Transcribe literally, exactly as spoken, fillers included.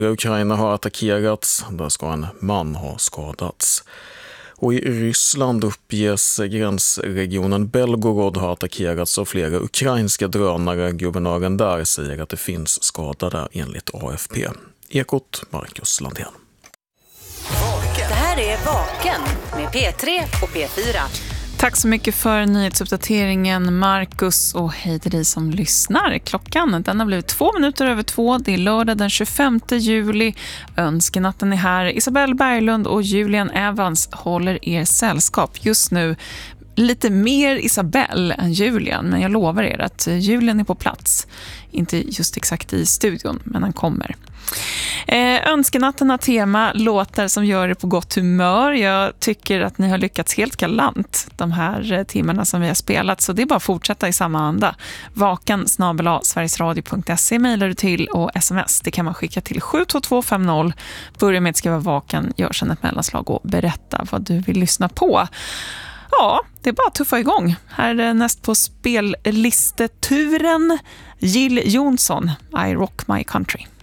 Ukraina har attackerats, där ska en man ha skadats. Och i Ryssland uppges gränsregionen Belgorod ha attackerats av flera ukrainska drönare. Guvernören där säger att det finns skadade enligt A F P. Ekot, Marcus Landén. Det här är Vaken med P tre och P fyra. Tack så mycket för nyhetsuppdateringen, Marcus, och hej till dig som lyssnar. Klockan den har blivit två minuter över två. Det är lördag den tjugofemte juli. Önskenatten är här. Isabelle Berglund och Julian Evans håller er sällskap just nu. Lite mer Isabelle än Julian, men jag lovar er att Julian är på plats. Inte just exakt i studion, men han kommer. Eh, önskenatten har tema låtar som gör det på gott humör. Jag tycker att ni har lyckats helt galant de här eh, timmarna som vi har spelat, så det är bara att fortsätta i samma anda. Vakan snabel-a sverigesradio punkt se mejlar du till, och sms det kan man skicka till sju två två fem noll. Börja med att skriva Vakan, gör sedan ett mellanslag och berätta vad du vill lyssna på. Ja, det är bara att tuffa igång. Här är näst på spellisteturen Jill Johnson, I Rock My Country.